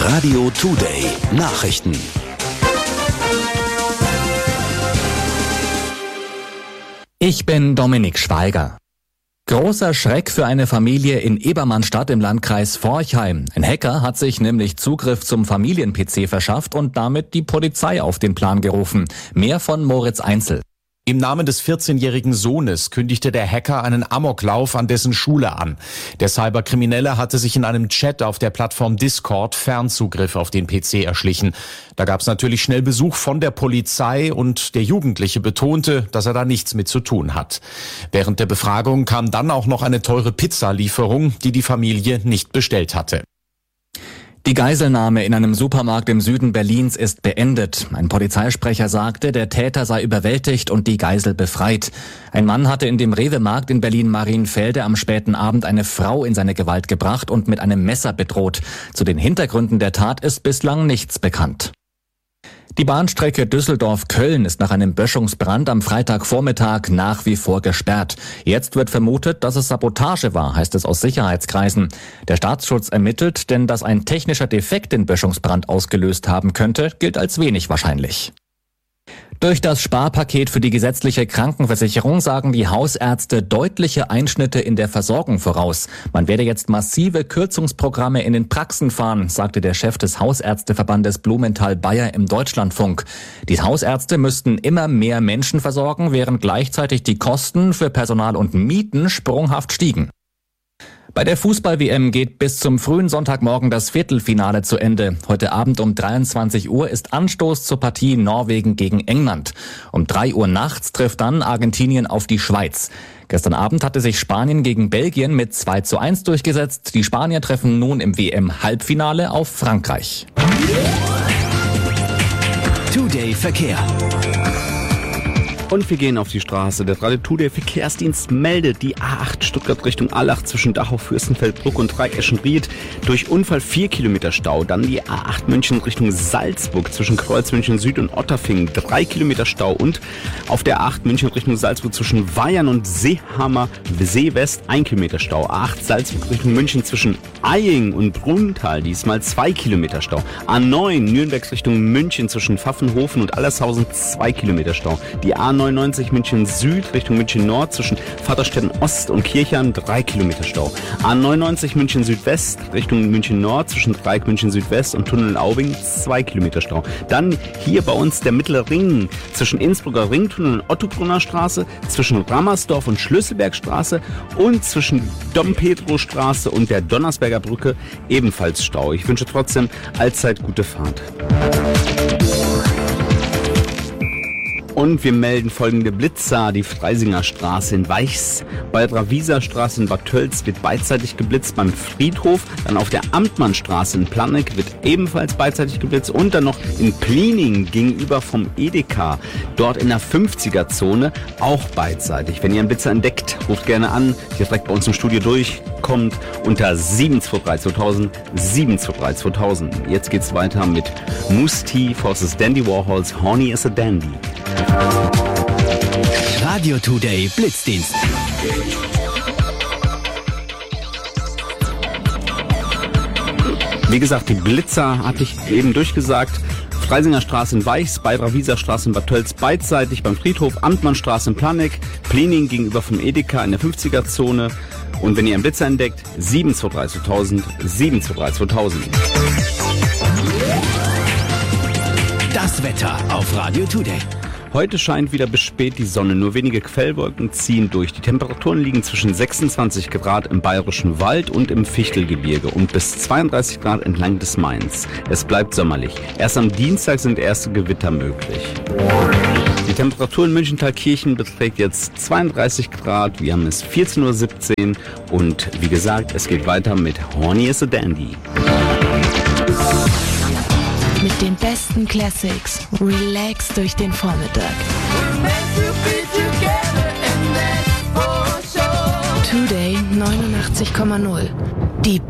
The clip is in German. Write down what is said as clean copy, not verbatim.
Radio Today Nachrichten. Ich bin Dominik Schweiger. Großer Schreck für eine Familie in Ebermannstadt im Landkreis Forchheim. Ein Hacker hat sich nämlich Zugriff zum Familien-PC verschafft und damit die Polizei auf den Plan gerufen. Mehr von Moritz Einzel. Im Namen des 14-jährigen Sohnes kündigte der Hacker einen Amoklauf an dessen Schule an. Der Cyberkriminelle hatte sich in einem Chat auf der Plattform Discord Fernzugriff auf den PC erschlichen. Da gab es natürlich schnell Besuch von der Polizei und der Jugendliche betonte, dass er da nichts mit zu tun hat. Während der Befragung kam dann auch noch eine teure Pizzalieferung, die die Familie nicht bestellt hatte. Die Geiselnahme in einem Supermarkt im Süden Berlins ist beendet. Ein Polizeisprecher sagte, der Täter sei überwältigt und die Geisel befreit. Ein Mann hatte in dem Rewe-Markt in Berlin-Marienfelde am späten Abend eine Frau in seine Gewalt gebracht und mit einem Messer bedroht. Zu den Hintergründen der Tat ist bislang nichts bekannt. Die Bahnstrecke Düsseldorf-Köln ist nach einem Böschungsbrand am Freitagvormittag nach wie vor gesperrt. Jetzt wird vermutet, dass es Sabotage war, heißt es aus Sicherheitskreisen. Der Staatsschutz ermittelt, denn dass ein technischer Defekt den Böschungsbrand ausgelöst haben könnte, gilt als wenig wahrscheinlich. Durch das Sparpaket für die gesetzliche Krankenversicherung sagen die Hausärzte deutliche Einschnitte in der Versorgung voraus. Man werde jetzt massive Kürzungsprogramme in den Praxen fahren, sagte der Chef des Hausärzteverbandes Blumenthal-Bayer im Deutschlandfunk. Die Hausärzte müssten immer mehr Menschen versorgen, während gleichzeitig die Kosten für Personal und Mieten sprunghaft stiegen. Bei der Fußball-WM geht bis zum frühen Sonntagmorgen das Viertelfinale zu Ende. Heute Abend um 23 Uhr ist Anstoß zur Partie Norwegen gegen England. Um 3 Uhr nachts trifft dann Argentinien auf die Schweiz. Gestern Abend hatte sich Spanien gegen Belgien mit 2:1 durchgesetzt. Die Spanier treffen nun im WM-Halbfinale auf Frankreich. Today Verkehr. Und wir gehen auf die Straße. Der Radio Today Verkehrsdienst meldet, die A8 Stuttgart Richtung Allach zwischen Dachau, Fürstenfeldbruck und Dreieck-Eschenried durch Unfall 4 Kilometer Stau. Dann die A8 München Richtung Salzburg zwischen Kreuz München Süd und Otterfingen 3 Kilometer Stau. Und auf der A8 München Richtung Salzburg zwischen Weihern und Seehammer See West 1 Kilometer Stau. A8 Salzburg Richtung München zwischen Eying und Bruntal diesmal 2 Kilometer Stau. A9 Nürnberg Richtung München zwischen Pfaffenhofen und Allershausen 2 Kilometer Stau. Die A99 München Süd Richtung München Nord zwischen Vaterstetten Ost und Kirchheim 3 Kilometer Stau. A99 München Südwest Richtung München Nord zwischen Dreieck München Südwest und Tunnel Aubing 2 Kilometer Stau. Dann hier bei uns der Mittlere Ring zwischen Innsbrucker Ringtunnel und Ottobrunner Straße, zwischen Rammersdorf und Schlüsselbergstraße und zwischen Dom-Pedro-Straße und der Donnersberger Brücke ebenfalls Stau. Ich wünsche trotzdem allzeit gute Fahrt. Und wir melden folgende Blitzer. Die Freisinger Straße in Weichs, bei der Wieser Straße in Bad Tölz wird beidseitig geblitzt beim Friedhof. Dann auf der Amtmannstraße in Planegg wird ebenfalls beidseitig geblitzt. Und dann noch in Pliening gegenüber vom Edeka, dort in der 50er-Zone, auch beidseitig. Wenn ihr einen Blitzer entdeckt, ruft gerne an. Direkt bei uns im Studio durchkommt unter 723 2000, 723 2000. Jetzt geht's weiter mit Mousse-T vs. Dandy Warhols Horny as a Dandy. Radio Today Blitzdienst. Wie gesagt, die Blitzer hatte ich eben durchgesagt. Freisinger Straße in Weichs, Beider Wieser Straße in Bad Tölz beidseitig beim Friedhof, Amtmannstraße in Planegg, Pliening gegenüber vom Edeka in der 50er-Zone. Und wenn ihr einen Blitzer entdeckt, 723 2000, 723 2000. Das Wetter auf Radio Today. Heute scheint wieder bis spät die Sonne, nur wenige Quellwolken ziehen durch. Die Temperaturen liegen zwischen 26 Grad im Bayerischen Wald und im Fichtelgebirge und bis 32 Grad entlang des Mains. Es bleibt sommerlich. Erst am Dienstag sind erste Gewitter möglich. Die Temperatur in Münchental-Kirchen beträgt jetzt 32 Grad. Wir haben es 14:17 Uhr und wie gesagt, es geht weiter mit Horny as a Dandy. Mit den besten Classics. Relax durch den Vormittag. Today 89,0. Die